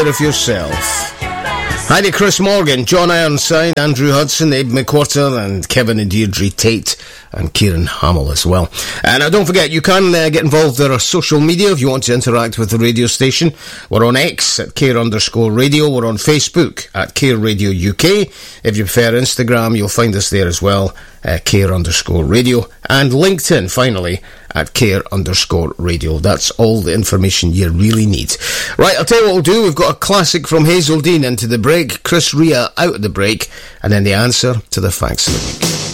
of yourself. Hi to Chris Morgan, John Ironside, Andrew Hudson, Abe McWhirter, and Kevin and Deirdre Tate, and Kieran Hamill as well. And now don't forget, you can get involved in our social media if you want to interact with the radio station. We're on X at @Care_radio. We're on Facebook at Care Radio UK. If you prefer Instagram, you'll find us there as well, Care_radio. And LinkedIn, finally, at Care_radio. That's all the information you really need. Right, I'll tell you what we'll do. We've got a classic from Hazeldean into the break, Chris Rea out of the break, and then the answer to the facts of the week.